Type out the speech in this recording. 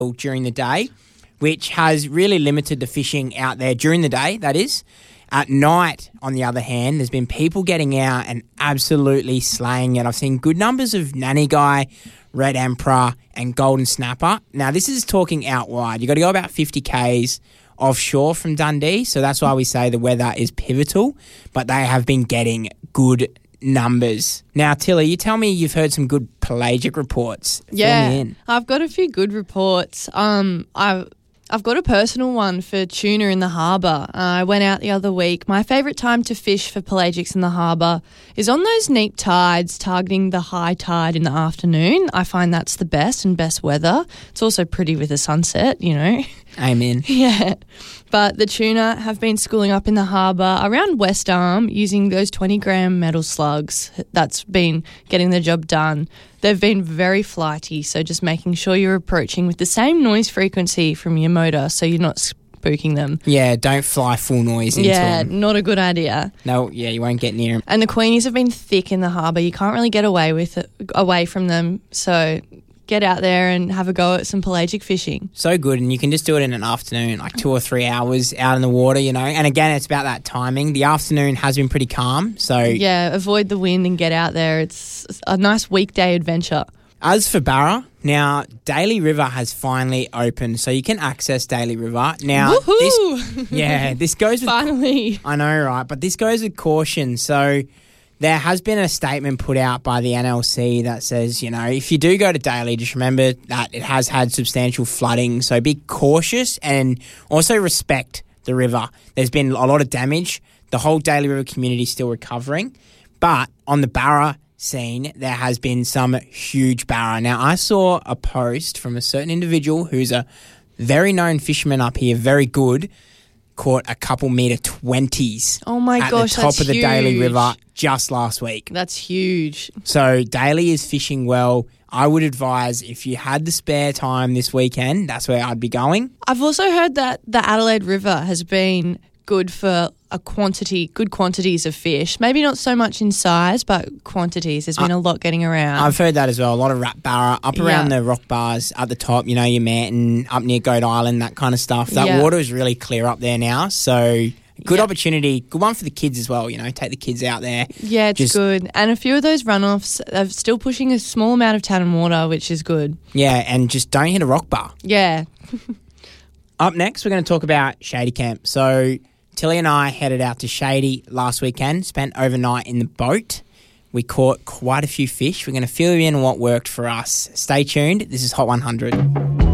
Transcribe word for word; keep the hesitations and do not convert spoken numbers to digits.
during the day, which has really limited the fishing out there during the day, that is. At night, on the other hand, there's been people getting out and absolutely slaying it. I've seen good numbers of Nanny Guy, Red Emperor and Golden Snapper. Now, this is talking out wide. You've got to go about fifty kays offshore from Dundee, so that's why we say the weather is pivotal, but they have been getting good numbers. Now, Tilly, you tell me you've heard some good pelagic reports. Fill Yeah, me in. I've got a few good reports. Um, I've I've got a personal one for tuna in the harbour. Uh, I went out the other week. My favourite time to fish for pelagics in the harbour is on those neap tides targeting the high tide in the afternoon. I find that's the best and best weather. It's also pretty with the sunset, you know. Amen. Yeah. But the tuna have been schooling up in the harbour around West Arm using those twenty gram metal slugs. That's been getting the job done. They've been very flighty, so just making sure you're approaching with the same noise frequency from your motor so you're not spooking them. Yeah, don't fly full noise into Yeah, them. not a good idea. No, yeah, you won't get near them. And the queenies have been thick in the harbour. You can't really get away with it, away from them, so get out there and have a go at some pelagic fishing. So good, and you can just do it in an afternoon, like two or three hours out in the water, you know. And again, it's about that timing. The afternoon has been pretty calm, so... Yeah, avoid the wind and get out there. It's a nice weekday adventure. As for Barra, now, Daly River has finally opened, so you can access Daly River. Now, Woohoo! this, yeah, this goes with... Finally. I know, right? But this goes with caution, so... There has been a statement put out by the N L C that says, you know, if you do go to Daly, just remember that it has had substantial flooding. So be cautious and also respect the river. There's been a lot of damage. The whole Daly River community is still recovering. But on the Barra scene, there has been some huge Barra. Now, I saw a post from a certain individual who's a very known fisherman up here, very good, caught a couple metre twenties Oh my at gosh, the top that's of the Daly huge. River just last week. That's huge. So Daly is fishing well. I would advise if you had the spare time this weekend, that's where I'd be going. I've also heard that the Adelaide River has been good for a quantity, good quantities of fish. Maybe not so much in size, but quantities. There's been I, a lot getting around. I've heard that as well. A lot of rat barra up around Yeah. the rock bars at the top, you know, your Manton, up near Goat Island, that kind of stuff. That Yeah. water is really clear up there now. So good Yeah. opportunity. Good one for the kids as well, you know, take the kids out there. Yeah, it's Just- good. And a few of those runoffs are still pushing a small amount of tan and water, which is good. Yeah, and just don't hit a rock bar. Yeah. Up next, we're going to talk about Shady Camp. So Tilly and I headed out to Shady last weekend, spent overnight in the boat. We caught quite a few fish. We're going to fill you in on what worked for us. Stay tuned. This is Hot one hundred.